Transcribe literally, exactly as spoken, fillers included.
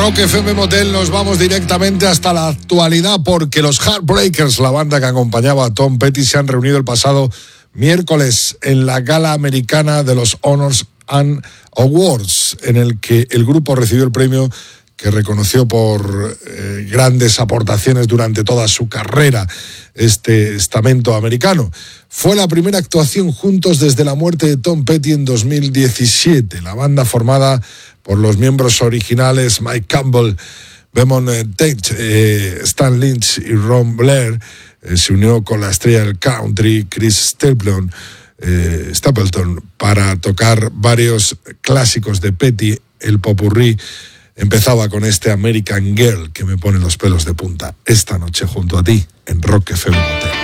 Rock F M Motel nos vamos directamente hasta la actualidad porque los Heartbreakers, la banda que acompañaba a Tom Petty, se han reunido el pasado miércoles en la gala americana de los Honors and Awards, en el que el grupo recibió el premio que reconoció por eh, grandes aportaciones durante toda su carrera este estamento americano. Fue la primera actuación juntos desde la muerte de Tom Petty en dos mil diecisiete. La banda, formada por los miembros originales Mike Campbell, Beamon Tate, eh, Stan Lynch y Ron Blair, eh, se unió con la estrella del country Chris Stapleton, eh, Stapleton para tocar varios clásicos de Petty. El popurrí empezaba con este American Girl que me pone los pelos de punta esta noche junto a ti en Rock F M Motel.